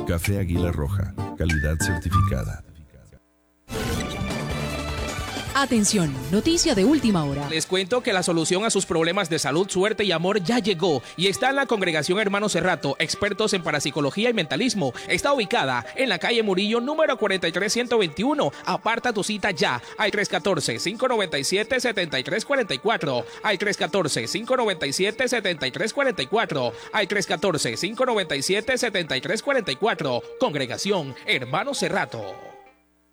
Café Águila Roja, calidad certificada. Atención, noticia de última hora. Les cuento que la solución a sus problemas de salud, suerte y amor ya llegó y está en la Congregación Hermano Cerrato, expertos en parapsicología y mentalismo. Está ubicada en la calle Murillo, número 43121. Aparta tu cita ya al 314-597-7344, al 314-597-7344, al 314-597-7344. Congregación Hermano Cerrato.